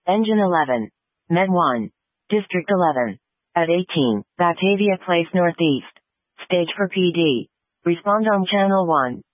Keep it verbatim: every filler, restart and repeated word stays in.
Engine eleven. Med one. District eleven. At eighteen, Batavia Place Northeast. Stage for P D. Respond on Channel one.